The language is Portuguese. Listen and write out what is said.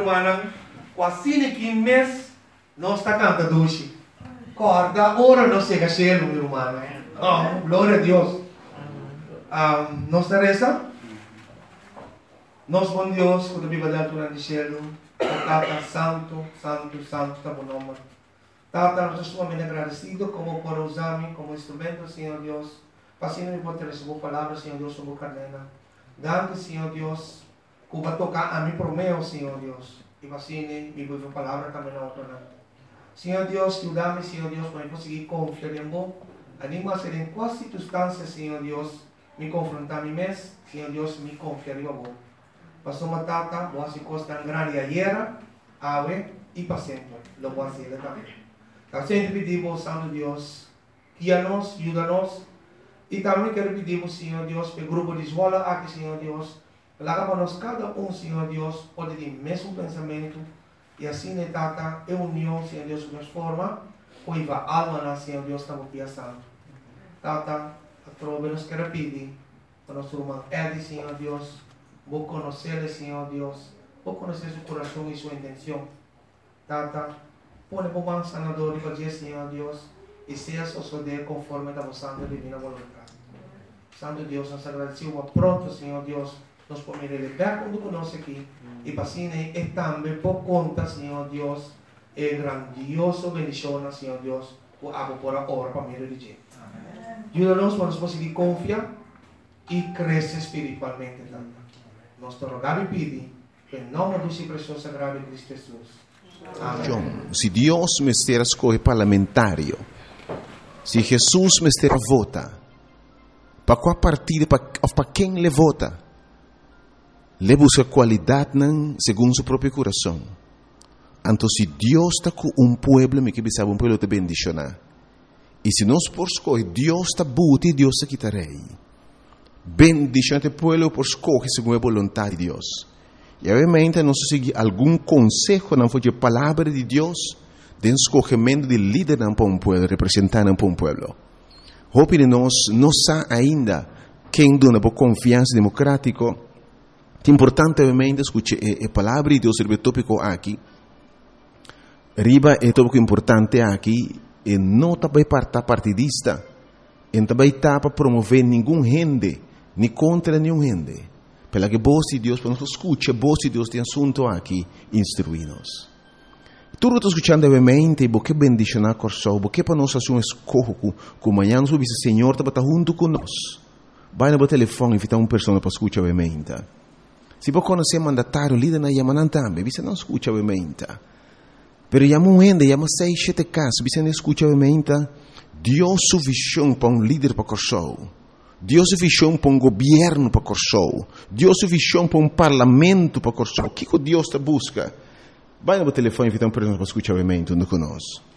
irmã, quase que mês, nós está cantando doce. Corda, ora não chega cheio, meu irmão. Oh, glória a Deus. Nós está reza? Nós, bom Deus, quando a Bíblia da altura de céu, Tata, santo, santo, santo, está bom nome. Tata, nós estamos muito agradecidos como por usar-me como instrumento, Senhor Deus. Passando-me por ter essa boa palavra, Senhor Deus, sobre o cadena. Dando, Senhor Deus, que vai tocar a mim por meu, Senhor Deus. E passando, me boa palavra também na outra. Senhor Deus, ajuda-me, Senhor Deus, para eu conseguir confiar em você. Anima a ser em quais circunstâncias, Senhor Deus, me confrontar a mim mesmo, Senhor Deus, me confiar em você. Passou uma tata, boa se costa grande ayer, ave e para sempre. Lo voy a hacer também. Então, sempre pedimos, Santo Deus, guia-nos, ajuda-nos. E também quero pedir, Senhor Deus, para o grupo de escola aqui, Senhor Deus, para nós cada Senhor Deus, pode ter o mesmo pensamento. E assim, tata, é união, Senhor Deus, de forma, pois a alma, Senhor Deus, está muito santo. Tata, a trova nos quer pedir, para nosso irmão Edi, Senhor Deus, vou conhecer, Senhor Deus, vou conhecer seu coração e sua intenção. Tata, põe por mão sanador e fazer, Senhor Deus, e seja suceder conforme a vossa divina vontade. Santo Deus, nós agradecemos pronto, Senhor Deus, nós podemos libertar quando conosco aqui, e para assim, e também por conta, Senhor Deus, é grandioso bendição, Senhor Deus, o abo por a hora para me religião. Ajuda-nos para nós conseguir confiar e crescer espiritualmente também. Nós te rogamos e pedimos, em nome do seu precioso sagrado de Cristo Jesus. Amém. Se Deus me estiver escolhe parlamentário, se Jesus me estiver vota, para qual partido, para quem ele vota, ele busca qualidade segundo seu próprio coração. Então, se Deus está com pueblo, me que sabe pueblo te bendicionar. E se nós por escolher, Deus está buti e Deus está quitarei. Bendicionate pueblo por escolher segundo a vontade de Deus. E obviamente nós seguir algum conselho não foi a palavra de Deus, de escolhimento de líder para um pueblo, representante para um pueblo. Hope de nós não sabe ainda quem dona por confiança democrática. É importante obviamente escutar a palavra de Deus sobre o tópico aqui. Riba é tópico importante aqui, e não também para partidista, e também para promover nenhum gente, nem contra nenhum gente. Pela que voz de Deus, para nós escutar, voz de Deus tem assunto aqui, instruir-nos. Tudo está escutando obviamente, porque bendicionar corso, porque para nós fazer um escorro, que amanhã nós vamos Senhor está junto conosco. Vai no telefone e invitar uma pessoa para escutar obviamente. Se você conhecer mandatário, líder na Yamanan também, você não escuta obviamente. Pero llama un gente, llama 6, 7 casos, você não escuta obviamente. Deus sua visão para um líder para corso. Deus sua visão para um governo para corso. Deus sua visão para um parlamento para corso. O que Deus está busca? Vai no telefone e invitar uma pessoa para escutar obviamente conosco.